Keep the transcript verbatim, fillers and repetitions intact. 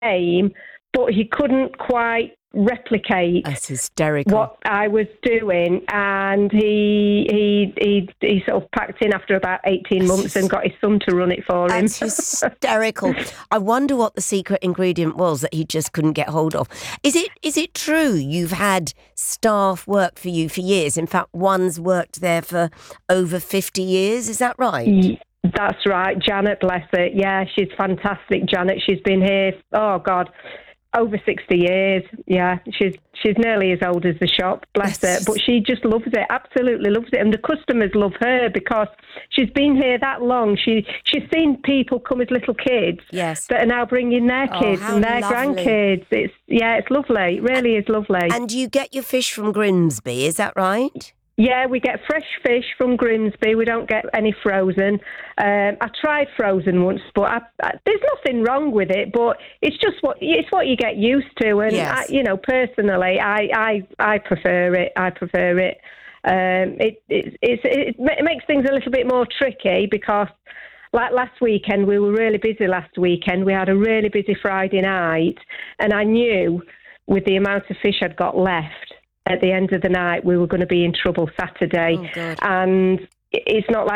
same, but he couldn't quite replicate That's hysterical. what I was doing, and he he he he sort of packed in after about eighteen months and got his son to run it for him. That's hysterical. I wonder what the secret ingredient was that he just couldn't get hold of. Is it is it true you've had staff work for you for years? In fact, one's worked there for over fifty years. Is that right? That's right. Janet, bless her. Yeah, she's fantastic, Janet. She's been here, oh, God, over sixty years. Yeah, she's she's nearly as old as the shop, bless her. But she just loves it, absolutely loves it. And the customers love her because she's been here that long. She She's seen people come as little kids yes. that are now bringing their Oh, kids how and their lovely. grandkids. It's Yeah, it's lovely. It really is lovely. And you get your fish from Grimsby, is that right? Yeah, we get fresh fish from Grimsby. We don't get any frozen. Um, I tried frozen once, but I, I, there's nothing wrong with it. But it's just what it's what you get used to, and Yes. I, you know, personally, I, I I prefer it. I prefer it. Um, it, it, it's, it it makes things a little bit more tricky because, like last weekend, we were really busy. Last weekend, we had a really busy Friday night, and I knew with the amount of fish I'd got left, at the end of the night, we were going to be in trouble Saturday. Oh, God. And it's not like